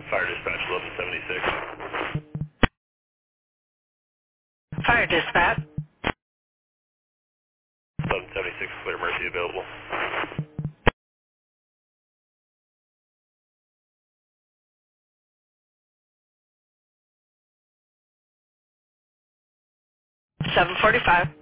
Fire dispatch 1176. Fire dispatch. 1176, clear Mercy available. 745.